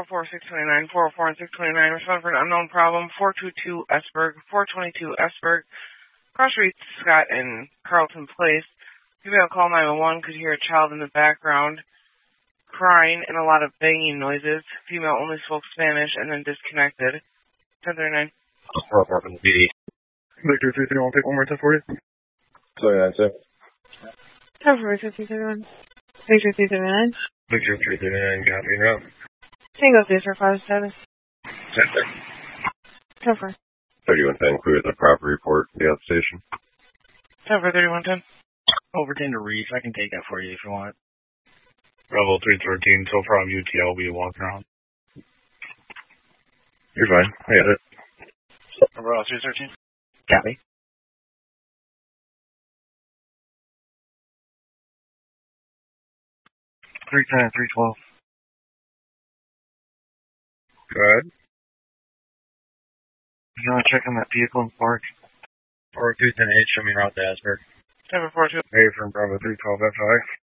404 629, 404 and 629. Respond for an unknown problem. 422 Esberg, 422 Esberg. Cross Street, Scott and Carlton Place. Female call 911. Could hear a child in the background crying and a lot of banging noises. Female only spoke Spanish and then disconnected. 1039. 404 from the PD. Victor 331, take one more 1040. 29, sir. 1040, 331. Victor 339. Victor 339, copy and route. Single 345 status. 10 10-4. 3110, clear the proper report to the outstation. 10 for 3110. Overton to Reef, I can take that for you if you want. Bravo 313, so from UTL, we walk around. You're fine. I got it. Bravo 313. Copy. Three 312. Go ahead. You want to check on that vehicle in park? 42310H, show me route to Asberg. 10 for 42. Hey, from Bravo 312 FI.